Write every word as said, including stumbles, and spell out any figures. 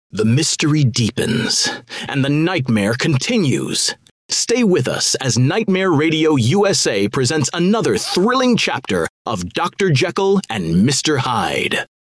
The mystery deepens, and the nightmare continues. Stay with us as Nightmare Radio U S A presents another thrilling chapter of Doctor Jekyll and Mister Hyde.